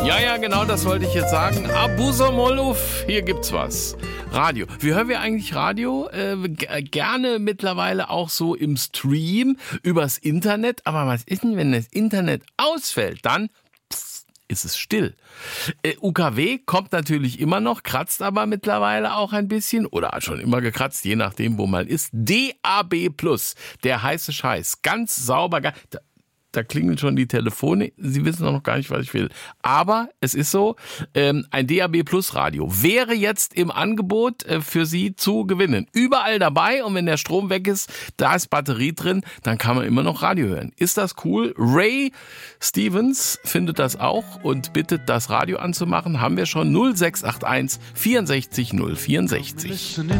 Ja, genau, das wollte ich jetzt sagen. Abusomoluf, hier gibt's was. Radio. Wie hören wir eigentlich Radio? Gerne mittlerweile auch so im Stream, übers Internet. Aber was ist denn, wenn das Internet ausfällt? Dann ist es still. UKW kommt natürlich immer noch, kratzt aber mittlerweile auch ein bisschen oder hat schon immer gekratzt, je nachdem, wo man ist. DAB+, der heiße Scheiß. Ganz sauber. Da klingeln schon die Telefone. Sie wissen noch gar nicht, was ich will. Aber es ist so, ein DAB Plus Radio wäre jetzt im Angebot für Sie zu gewinnen. Überall dabei und wenn der Strom weg ist, da ist Batterie drin, dann kann man immer noch Radio hören. Ist das cool? Ray Stevens findet das auch und bittet, das Radio anzumachen. Haben wir schon 0681 64 064.